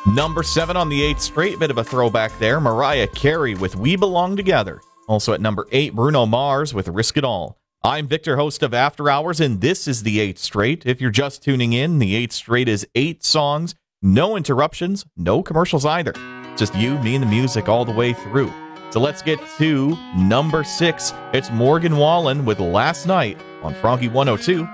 Number 7 on the 8th straight, bit of a throwback there, Mariah Carey with We Belong Together. Also at number 8, Bruno Mars with Risk It All. I'm Victor, host of After Hours, and this is the 8th straight. If you're just tuning in, the 8th straight is 8 songs, no interruptions, no commercials either. Just you, me, and the music all the way through. So let's get to number 6. It's Morgan Wallen with Last Night on Froggy 102.